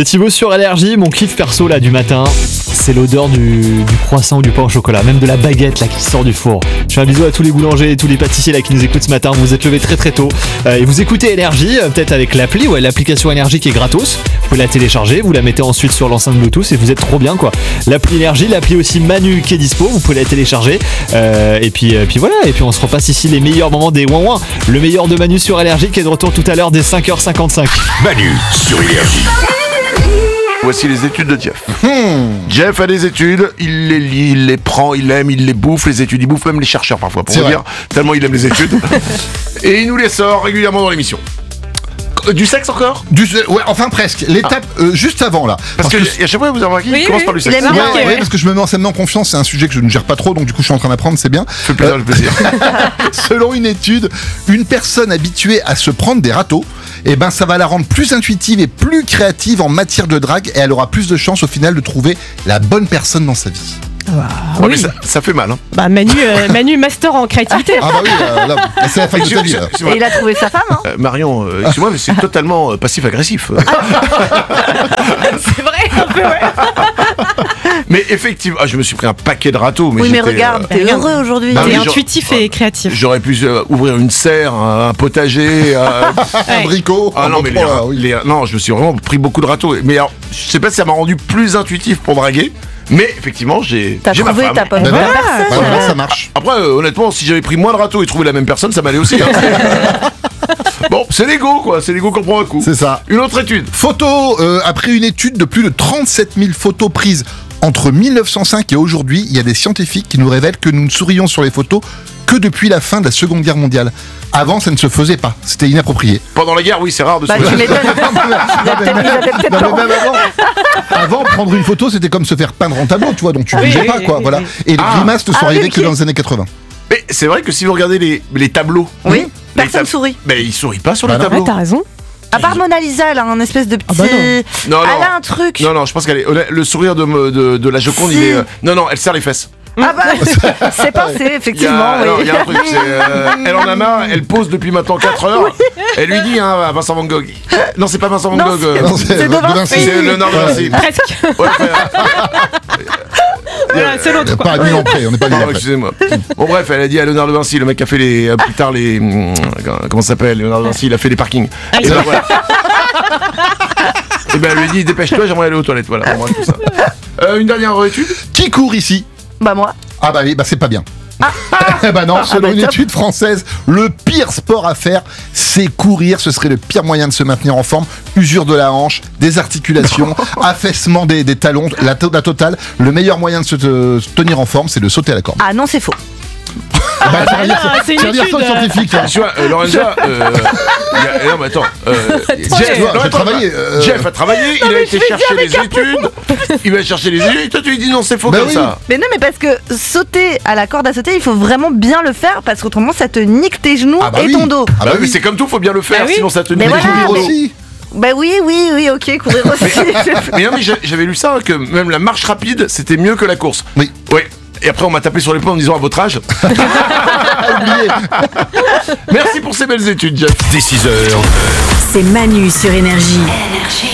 C'est Thibaut sur Énergie, mon kiff perso là du matin. C'est l'odeur du croissant ou du pain au chocolat, même de la baguette là qui sort du four. Je fais un bisou à tous les boulangers et tous les pâtissiers là qui nous écoutent ce matin. Vous êtes levés très très tôt et vous écoutez Énergie, peut-être avec l'appli, l'application Énergie qui est gratos. Vous pouvez la télécharger, vous la mettez ensuite sur l'enceinte Bluetooth et vous êtes trop bien quoi. L'appli Énergie, l'appli aussi Manu qui est dispo, vous pouvez la télécharger. Et puis voilà, et puis on se repasse ici les meilleurs moments des ouin ouin. Le meilleur de Manu sur Énergie qui est de retour tout à l'heure dès 5h55. Manu sur Énergie. Voici les études de Jeff. Jeff a des études, il les lit, il les prend, il aime, il les bouffe, les études, il bouffe même les chercheurs parfois, pour vous dire, tellement il aime les études. Et il nous les sort régulièrement dans l'émission. Du sexe encore ? Ouais, enfin presque. L'étape juste avant là. Parce que à chaque fois vous avez remarqué, il commence par du sexe. Ouais, parce que je me mets en confiance, c'est un sujet que je ne gère pas trop, donc du coup je suis en train d'apprendre, c'est bien. Fait plaisir, le plaisir. Selon une étude, une personne habituée à se prendre des râteaux, ça va la rendre plus intuitive et plus créative en matière de drague, et elle aura plus de chances au final de trouver la bonne personne dans sa vie. Ouais, mais ça fait mal. Hein. Bah Manu master en créativité. Ah bah oui, là, c'est la fin de ta vie. Et il a trouvé sa femme, hein. Marion, excuse-moi, mais c'est totalement passif-agressif. C'est vrai, un peu, ouais. Mais effectivement, je me suis pris un paquet de râteaux. Mais oui, mais regarde, t'es heureux aujourd'hui. Bah T'es oui, intuitif et créatif. J'aurais pu ouvrir une serre, un potager, Un bricot. Ah non, mais non, je me suis vraiment pris beaucoup de râteaux. Mais alors, je sais pas si ça m'a rendu plus intuitif pour draguer. Mais effectivement, j'ai ma trouvé femme. ta bonne personne. Ça marche. Après, honnêtement, si j'avais pris moins de râteaux et trouvé la même personne, ça m'allait aussi. Hein. Bon, c'est l'ego, quoi. C'est l'ego qu'on prend un coup. C'est ça. Une autre étude. Photo, après une étude de plus de 37 000 photos prises entre 1905 et aujourd'hui, il y a des scientifiques qui nous révèlent que nous ne sourions sur les photos que depuis la fin de la Seconde Guerre mondiale. Avant, ça ne se faisait pas. C'était inapproprié. Pendant la guerre, oui, c'est rare de se Tu m'étonnes. Avant, prendre une photo, c'était comme se faire peindre en tableau, tu vois, donc tu bougeais pas, quoi, voilà. Et les grimaces ne sont arrivées que dans les années 80. Mais c'est vrai que si vous regardez les tableaux... Oui, personne sourit. Mais ils sourient pas sur les non. tableaux. Ouais, t'as raison. À part Mona Lisa, elle a un espèce de petit... Non. Elle a un truc. Non, je pense qu'elle est... Le sourire de la Joconde, il est... Non, elle serre les fesses. Ah bah, c'est pensé, effectivement, Il y a un truc, elle en a marre, elle pose depuis maintenant 4 heures, elle lui dit à Vincent Van Gogh. Non, c'est pas Vincent Van Gogh. C'est de Vinci. C'est Léonard de Vinci. Presque. Ouais, Voilà, c'est l'autre. Pas à 1000 ans près, on n'est pas à 1000 ans près. excusez-moi. Bon, bref, elle a dit à Léonard de Vinci, le mec qui a fait plus tard les. Comment ça s'appelle Léonard de Vinci, il a fait les parkings. Et ben voilà. Et ben elle lui dit, dépêche-toi, j'aimerais aller aux toilettes. Voilà, bon, bref, tout ça. Une dernière étude. Qui court ici ? Bah moi. Ah bah oui, c'est pas bien. Non, selon une étude française, le pire sport à faire, c'est courir. Ce serait le pire moyen de se maintenir en forme. Usure de la hanche, des articulations, affaissement des talons, la totale. Le meilleur moyen de se tenir en forme, c'est de sauter à la corde. Ah non, c'est faux. C'est une étude. Scientifique. Tu vois, Lorenza. Non, mais attends. Jeff a travaillé, il a été chercher les études. Il va chercher les études. Et toi, tu lui dis non, c'est faux comme ça. Mais non, mais parce que sauter à la corde à sauter, il faut vraiment bien le faire parce qu'autrement, ça te nique tes genoux et ton dos. Ah bah oui, c'est comme tout, faut bien le faire, sinon ça te nique. Mais voilà, courir aussi. Bah oui, ok, courir aussi. Mais non, mais j'avais lu ça, que même la marche rapide, c'était mieux que la course. Oui. Et après, on m'a tapé sur l'épaule en me disant à votre âge. Merci pour ces belles études, Jeff. Dès 6h. C'est Manu sur Énergie.